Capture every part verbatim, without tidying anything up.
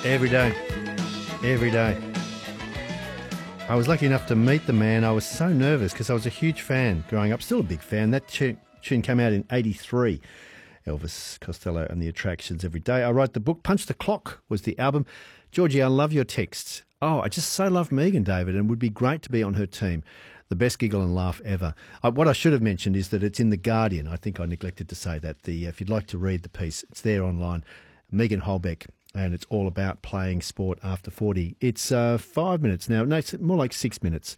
Every day. Every day. I was lucky enough to meet the man. I was so nervous because I was a huge fan growing up. Still a big fan. That tune, tune came out in eighty-three. Elvis Costello and the Attractions Every Day. I wrote the book. Punch the Clock was the album. Georgie, I love your texts. Oh, I just so love Megan, David, and would be great to be on her team. The best giggle and laugh ever. Uh, what I should have mentioned is that it's in The Guardian. I think I neglected to say that. The If you'd like to read the piece, it's there online. Megan Holbeck, and it's all about playing sport after forty. It's uh, five minutes now. No, it's more like six minutes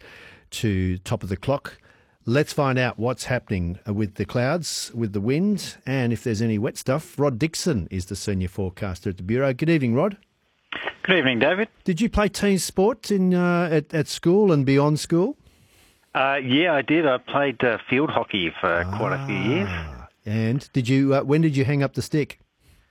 to top of the clock. Let's find out what's happening with the clouds, with the wind, and if there's any wet stuff. Rod Dixon is the senior forecaster at the Bureau. Good evening, Rod. Good evening, David. Did you play team sport in uh, at, at school and beyond school? Uh, yeah, I did. I played uh, field hockey for ah, quite a few years. And did you? Uh, when did you hang up the stick?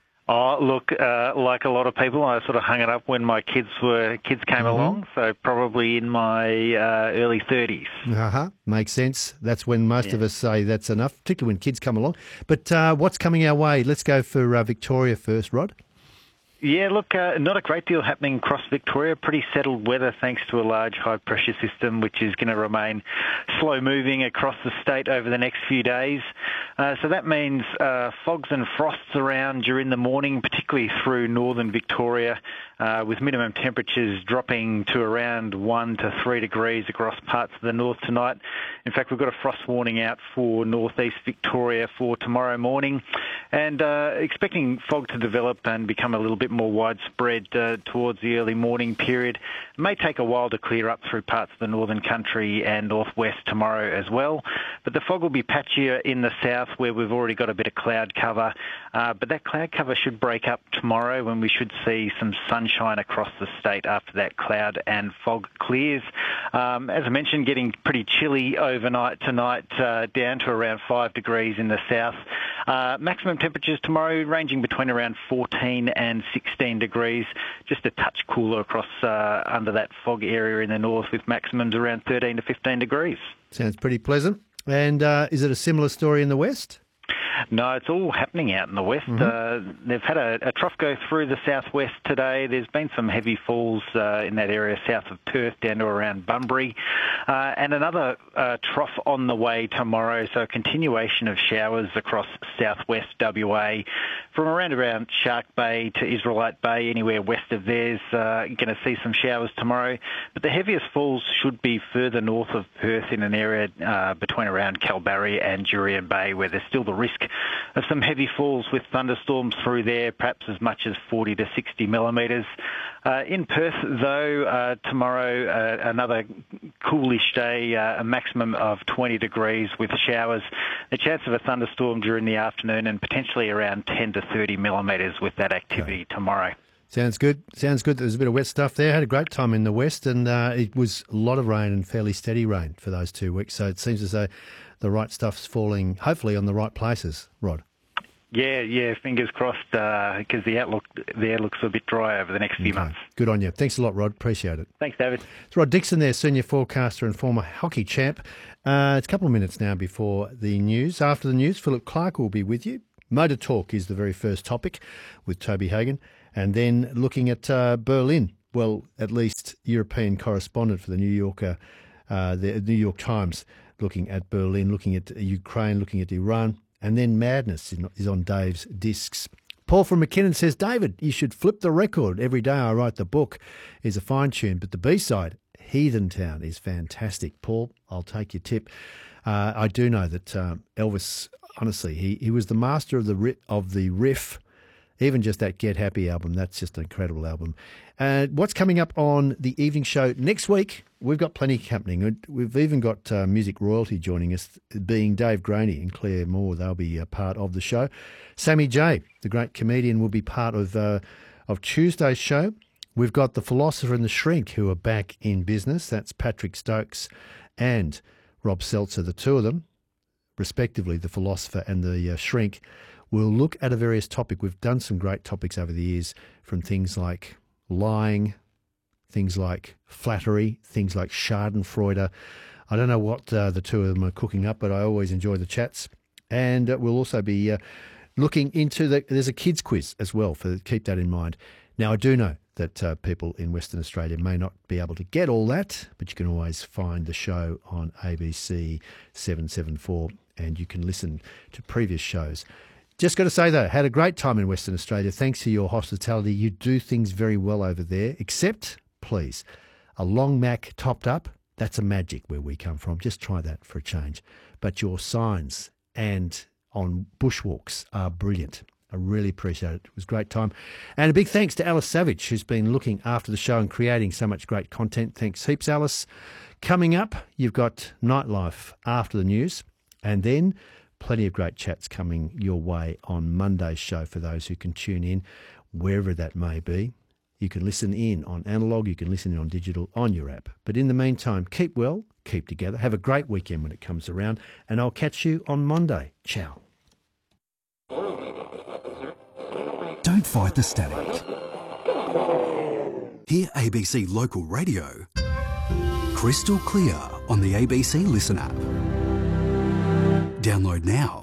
Oh, look, uh, like a lot of people, I sort of hung it up when my kids were kids came mm-hmm. along, so probably in my uh, early thirties. Uh-huh. Makes sense. That's when most yeah. of us say that's enough, particularly when kids come along. But uh, what's coming our way? Let's go for uh, Victoria first, Rod. Yeah, look, uh, not a great deal happening across Victoria. Pretty settled weather thanks to a large high-pressure system, which is going to remain slow-moving across the state over the next few days. Uh, so that means uh, fogs and frosts around during the morning, particularly through northern Victoria, uh, with minimum temperatures dropping to around one to three degrees across parts of the north tonight. In fact, we've got a frost warning out for northeast Victoria for tomorrow morning, and uh, expecting fog to develop and become a little bit more widespread uh, towards the early morning period. It may take a while to clear up through parts of the northern country and northwest tomorrow as well, but the fog will be patchier in the south where we've already got a bit of cloud cover, uh, but that cloud cover should break up tomorrow when we should see some sunshine across the state after that cloud and fog clears. Um, as I mentioned, getting pretty chilly overnight tonight, uh, down to around five degrees in the south. Uh, maximum temperatures tomorrow ranging between around fourteen and sixteen degrees, just a touch cooler across uh, under that fog area in the north with maximums around thirteen to fifteen degrees. Sounds pretty pleasant. And uh, is it a similar story in the west? No, it's all happening out in the west. Mm-hmm. Uh, they've had a, a trough go through the southwest today. There's been some heavy falls uh, in that area south of Perth down to around Bunbury. Uh, and another uh, trough on the way tomorrow, so a continuation of showers across southwest W A from around around Shark Bay to Israelite Bay, anywhere west of there's uh, going to see some showers tomorrow. But the heaviest falls should be further north of Perth in an area uh, between around Kalbarri and Jurien Bay, where there's still the risk of some heavy falls with thunderstorms through there, perhaps as much as forty to sixty millimetres. Uh, in Perth, though, uh, tomorrow, uh, another coolish day, uh, a maximum of twenty degrees with showers. A chance of a thunderstorm during the afternoon and potentially around ten to thirty millimetres with that activity okay. tomorrow. Sounds good. Sounds good. There's a bit of wet stuff there. Had a great time in the west, and uh, it was a lot of rain and fairly steady rain for those two weeks. So it seems as though the right stuff's falling, hopefully, on the right places, Rod. Yeah, yeah, fingers crossed, because uh, the outlook there looks a bit dry over the next few okay. months. Good on you. Thanks a lot, Rod. Appreciate it. Thanks, David. It's Rod Dixon there, senior forecaster and former hockey champ. Uh, it's a couple of minutes now before the news. After the news, Philip Clark will be with you. Motor Talk is the very first topic with Toby Hagan. And then looking at uh, Berlin, well, at least European correspondent for the New Yorker, uh, the New York Times, looking at Berlin, looking at Ukraine, looking at Iran. And then Madness is on Dave's discs. Paul from McKinnon says, David, you should flip the record. Every day I write the book is a fine tune, but the B-side, Heathen Town, is fantastic. Paul, I'll take your tip. Uh, I do know that um, Elvis, honestly, he, he was the master of the ri- of the riff. Even just that Get Happy album, that's just an incredible album. Uh, what's coming up on the evening show next week? We've got plenty happening. We've even got uh, Music Royalty joining us, being Dave Graney and Claire Moore. They'll be a part of the show. Sammy J, the great comedian, will be part of uh, of Tuesday's show. We've got The Philosopher and the Shrink, who are back in business. That's Patrick Stokes and Rob Seltzer, the two of them, respectively, The Philosopher and the uh, Shrink. We'll look at a various topic. We've done some great topics over the years, from things like lying, things like flattery, things like schadenfreude. I don't know what uh, the two of them are cooking up, but I always enjoy the chats. And uh, we'll also be uh, looking into the, there's a kids quiz as well, for keep that in mind. Now, I do know that uh, people in Western Australia may not be able to get all that, but you can always find the show on A B C seven seventy-four and you can listen to previous shows. Just got to say, though, had a great time in Western Australia. Thanks to your hospitality. You do things very well over there, except, please, a long Mac topped up, that's a magic where we come from. Just try that for a change. But your signs and on bushwalks are brilliant. I really appreciate it. It was a great time. And a big thanks to Alice Savage, who's been looking after the show and creating so much great content. Thanks heaps, Alice. Coming up, you've got Nightlife after the news, and then plenty of great chats coming your way on Monday's show for those who can tune in, wherever that may be. You can listen in on analogue, you can listen in on digital, on your app. But in the meantime, keep well, keep together, have a great weekend when it comes around, and I'll catch you on Monday. Ciao. Don't fight the static. Hear A B C Local Radio crystal clear on the A B C Listen app. Download now.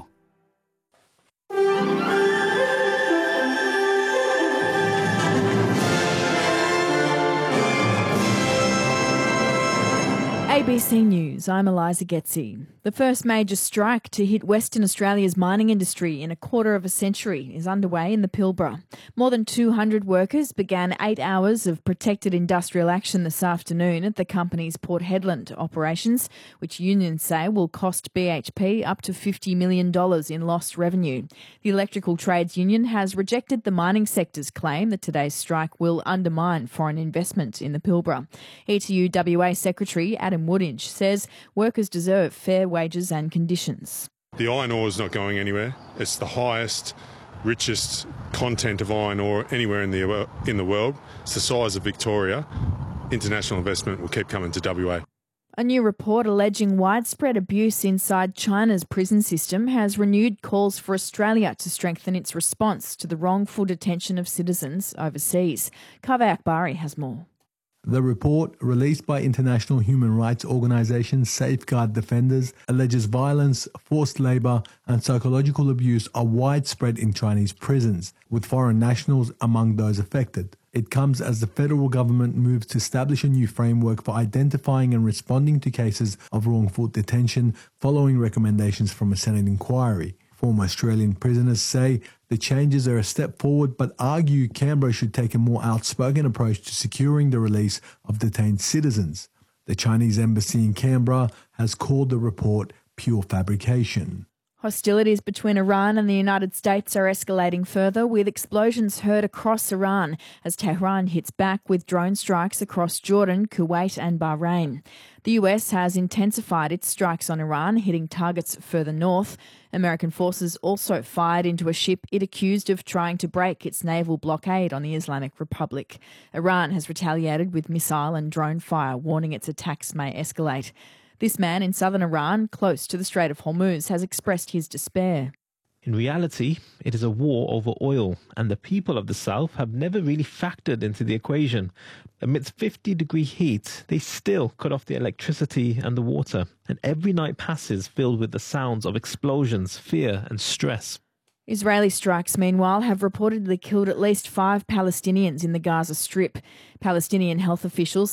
A B C News, I'm Eliza Getzi. The first major strike to hit Western Australia's mining industry in a quarter of a century is underway in the Pilbara. More than two hundred workers began eight hours of protected industrial action this afternoon at the company's Port Hedland operations, which unions say will cost B H P up to fifty million dollars in lost revenue. The Electrical Trades Union has rejected the mining sector's claim that today's strike will undermine foreign investment in the Pilbara. E T U W A Secretary Adam Woodinge says workers deserve fair wages and conditions. The iron ore is not going anywhere. It's the highest, richest content of iron ore anywhere in the in the world. It's the size of Victoria. International investment will keep coming to W A. A new report alleging widespread abuse inside China's prison system has renewed calls for Australia to strengthen its response to the wrongful detention of citizens overseas. Kaveh Akbari has more. The report, released by international human rights organisation Safeguard Defenders, alleges violence, forced labour and psychological abuse are widespread in Chinese prisons, with foreign nationals among those affected. It comes as the federal government moves to establish a new framework for identifying and responding to cases of wrongful detention following recommendations from a Senate inquiry. Former Australian prisoners say the changes are a step forward but argue Canberra should take a more outspoken approach to securing the release of detained citizens. The Chinese embassy in Canberra has called the report pure fabrication. Hostilities between Iran and the United States are escalating further, with explosions heard across Iran as Tehran hits back with drone strikes across Jordan, Kuwait and Bahrain. The U S has intensified its strikes on Iran, hitting targets further north. American forces also fired into a ship it accused of trying to break its naval blockade on the Islamic Republic. Iran has retaliated with missile and drone fire, warning its attacks may escalate. This man in southern Iran, close to the Strait of Hormuz, has expressed his despair. In reality, it is a war over oil, and the people of the south have never really factored into the equation. Amidst fifty-degree heat, they still cut off the electricity and the water, and every night passes filled with the sounds of explosions, fear and stress. Israeli strikes, meanwhile, have reportedly killed at least five Palestinians in the Gaza Strip. Palestinian health officials